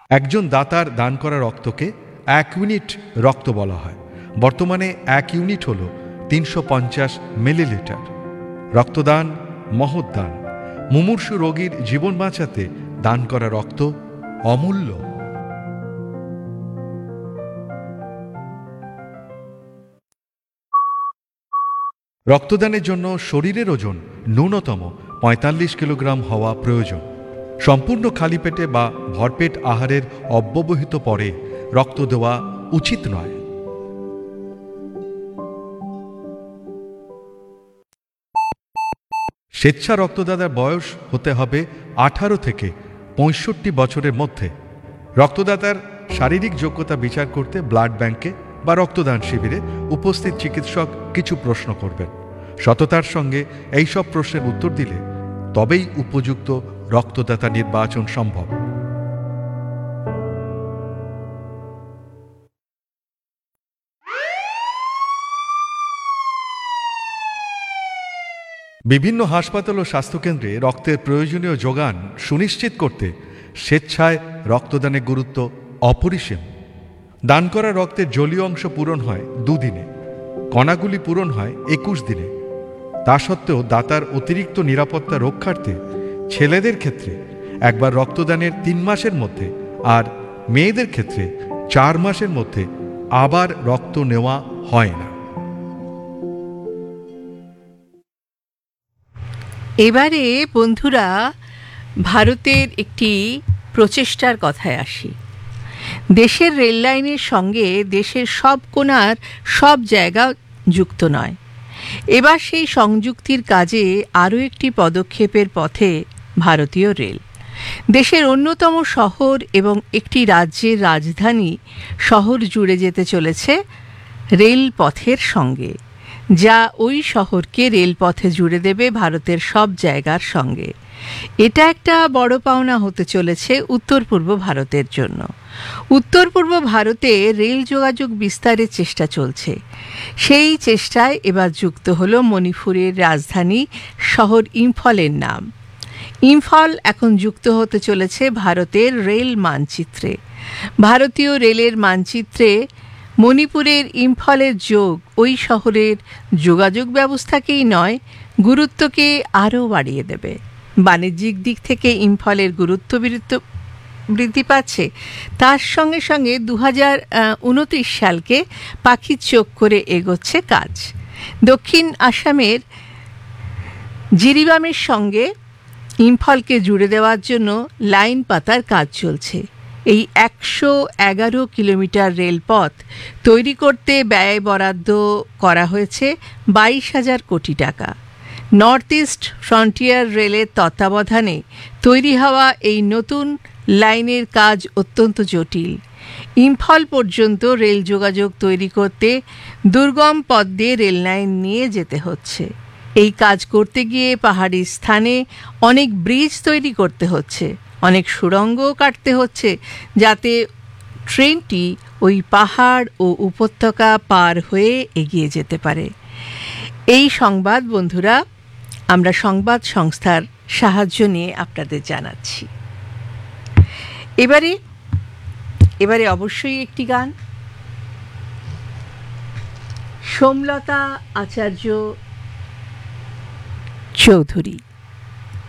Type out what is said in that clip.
একজন দাতার দান করা রক্তকে 1 ইউনিট রক্ত বলা হয়। বর্তমানে 1 ইউনিট হল 350 মিলিলিটার। রক্তদান মহৎ দান। মুমূর্ষু রোগীর জীবন বাঁচাতে দান করা রক্ত অমূল্য। রক্তদানের জন্য শরীরের ওজন ন্যূনতম 45 কিলোগ্রাম হওয়া প্রয়োজন। সম্পূর্ণ খালি পেটে বা ভরপেট আহারের অব্যবহিত পরে রক্ত দেওয়া উচিত নয়। স্বেচ্ছা রক্তদাতার বয়স হতে হবে 18 থেকে 65 বছরের মধ্যে। রক্তদাতার শারীরিক যোগ্যতা বিচার করতে ব্লাড ব্যাংকে বা রক্তদান শিবিরে উপস্থিত চিকিৎসক কিছু প্রশ্ন করবেন। সততার সঙ্গে এই সব প্রশ্নের উত্তর দিলে তবেই উপযুক্ত রক্তদাতা নির্বাচন সম্ভব। বিভিন্ন হাসপাতাল ও স্বাস্থ্যকেন্দ্রে রক্তের প্রয়োজনীয় যোগান সুনিশ্চিত করতে স্বেচ্ছায় রক্তদানের গুরুত্ব অপরিসীম। দান করা রক্তের জলীয় অংশ পূরণ হয় 2 দিনে, কণাগুলি পূরণ হয় 21 দিনে। তা সত্ত্বেও দাতার অতিরিক্ত নিরাপত্তা রক্ষার্থে ছেলেদের ক্ষেত্রে একবার রক্তদানের 3 মাসের মধ্যে আর মেয়েদের ক্ষেত্রে 4 মাসের মধ্যে আবার রক্ত নেওয়া হয় না। এবারে বন্ধুরা ভারতের একটি প্রচেষ্টার কথায় আসি। দেশের রেল লাইনের সঙ্গে দেশের সব কোণার সব জায়গা যুক্ত নয়। এবার সেই সংযুক্তির কাজে আরও একটি পদক্ষেপের পথে ভারতীয় রেল। দেশের অন্যতম শহর এবং একটি রাজ্যের রাজধানী শহর জুড়ে যেতে চলেছে রেলপথের সঙ্গে, যা ওই শহরকে রেলপথে জুড়ে দেবে ভারতের সব জায়গার সঙ্গে। এটা একটা বড় পাওনা হতে চলেছে উত্তর পূর্ব ভারতের জন্য। উত্তর পূর্ব ভারতে রেল যোগাযোগ বিস্তারের চেষ্টা চলছে। সেই চেষ্টায় এবার যুক্ত হলো মণিপুরের রাজধানী শহর ইম্ফলের নাম। ইম্ফল এখন যুক্ত হতে চলেছে ভারতের রেল মানচিত্রে। ভারতীয় রেলের মানচিত্রে মণিপুরের ইম্ফলের যোগ ওই শহরের যোগাযোগ ব্যবস্থাকেই নয়, গুরুত্বকে আরও বাড়িয়ে দেবে। বাণিজ্যিক দিক থেকে ইম্ফলের গুরুত্ব বৃদ্ধি পাচ্ছে। তার সঙ্গে সঙ্গে 2029 সালকে পাখির চোখ করে এগোচ্ছে কাজ। দক্ষিণ আসামের জিরিবামের সঙ্গে ইম্ফলকে জুড়ে দেওয়ার জন্য লাইন পাতার কাজ চলছে। এই 111 কিলোমিটার রেলপথ তৈরি করতে ব্যয় বরাদ্দ করা হয়েছে 22,000 কোটি টাকা। নর্থ ইস্ট ফ্রন্টিয়ার রেলের তত্ত্বাবধানে তৈরি হওয়া এই নতুন লাইনের কাজ অত্যন্ত জটিল। ইম্ফল পর্যন্ত রেল যোগাযোগ তৈরি করতে দুর্গম পথ দিয়ে রেল লাইন নিয়ে যেতে হচ্ছে। এই কাজ করতে গিয়ে পাহাড়ি স্থানে অনেক ব্রিজ তৈরি করতে হচ্ছে, অনেক সুড়ঙ্গও কাটতে হচ্ছে, যাতে ট্রেনটি ওই পাহাড় ও উপত্যকা পার হয়ে এগিয়ে যেতে পারে। এই সংবাদ বন্ধুরা আমরা সংবাদ সংস্থার সাহায্য নিয়ে আপনাদের জানাচ্ছি। এবারে অবশ্যই একটি গান। সোমলতা আচার্য চৌধুরী।